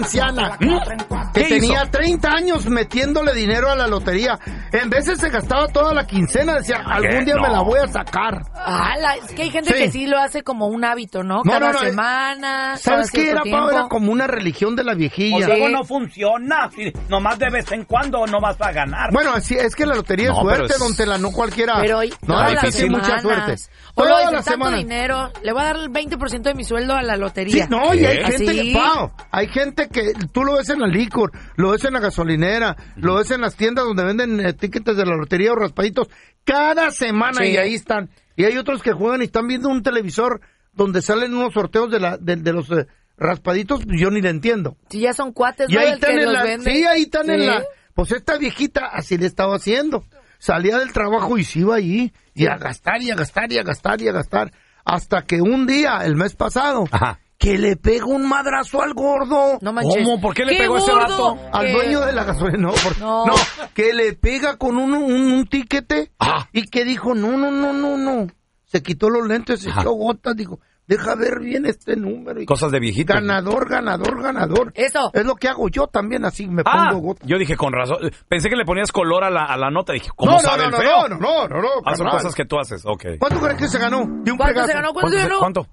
anciana que tenía 30 años metiéndole dinero a la lotería. En veces se gastaba toda la quincena, decía, algún día me la voy a sacar. Es que hay gente que sí lo hace como un hábito, ¿no? Cada semana. ¿Sabes qué era, Pau? Era como una religión de la viejilla. Luego no funciona, si nomás de vez en cuando no vas a ganar. Bueno, es que la lotería es suerte, don Tela, no cualquiera. Pero no, difícil, mucha suerte. O lo dice, tanto dinero, le voy a dar el 20% de mi sueldo a la lotería. Sí, no, y hay gente que, Pau, hay gente que tú lo ves en la licor, lo ves en la gasolinera, lo ves en las tiendas donde venden tickets de la lotería o raspaditos, cada semana y ahí están. Y hay otros que juegan y están viendo un televisor donde salen unos sorteos de los raspaditos, yo ni le entiendo. Sí, ya son cuates, y ¿no? ahí El están que en los vende. Sí, ahí están en la... Pues esta viejita así le estaba haciendo. Salía del trabajo y se iba allí y a gastar y a gastar y a gastar y a gastar. Hasta que un día, el mes pasado, que le pega un madrazo al gordo. No manches. ¿Cómo? ¿Por qué le pegó ese vato? Al dueño de la gasolina. No, que le pega con un tiquete y que dijo, no. Se quitó los lentes, se echó gotas, dijo, deja ver bien este número. Cosas de viejito. Ganador. Eso. Es lo que hago yo también, así me pongo gotas. Yo dije, con razón. Pensé que le ponías color a la nota. Dije, ¿cómo sabe el feo? No. Son cosas que tú haces, ok. ¿Cuánto crees que se ganó? De un ¿Cuánto se ganó? ¿Cuánto?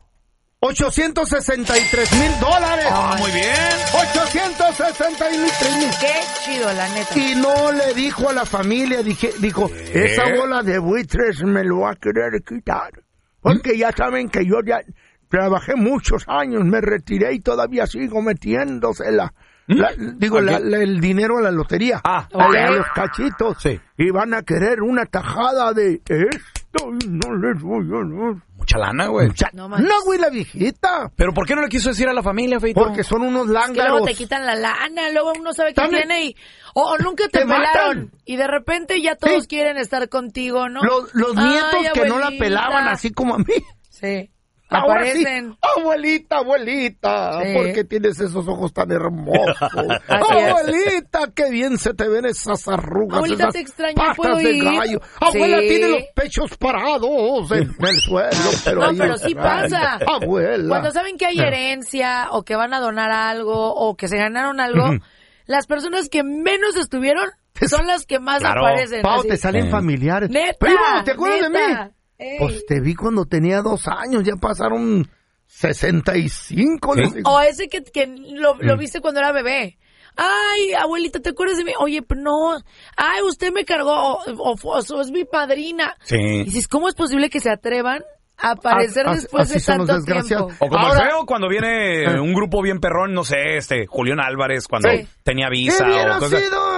$863,000. Muy bien. 863,000. Qué chido, la neta. Y no le dijo a la familia, dijo, esa bola de buitres me lo va a querer quitar. Porque ya saben que yo ya trabajé muchos años, me retiré y todavía sigo metiéndosela. El dinero a la lotería. A los cachitos. Sí. Y van a querer una tajada de esto y no les voy a dar. Mucha lana, güey. No, güey, la viejita. ¿Pero por qué no le quiso decir a la familia, Feito? Porque son unos lángaros. Que luego te quitan la lana, luego uno sabe qué tiene y... O nunca te pelaron. Y de repente ya todos quieren estar contigo, ¿no? Los nietos que no la pelaban así como a mí. Sí. Ahora aparecen. Sí, abuelita, sí. ¿por qué tienes esos ojos tan hermosos? Abuelita, qué bien se te ven esas arrugas, abuelita, esas te extraño, patas de gallo. Abuela, tiene los pechos parados en el suelo. Pero sí pasa. Abuela. Cuando saben que hay herencia o que van a donar algo o que se ganaron algo, las personas que menos estuvieron son las que más aparecen. Pau, te salen familiares. Neta, primo, ¿te acuerdas de mí? Ey. Pues te vi cuando tenía 2 años, ya pasaron 65. ¿Sí? O ese que lo viste cuando era bebé. Ay, abuelita, ¿te acuerdas de mí? Oye, pero no. Ay, usted me cargó, o es mi padrina. Sí. Y dices, ¿cómo es posible que se atrevan a aparecer después de tanto tiempo? O como el feo cuando viene un grupo bien perrón, no sé, Julián Álvarez, cuando tenía visa. ¿Qué hubiera o cosas. sido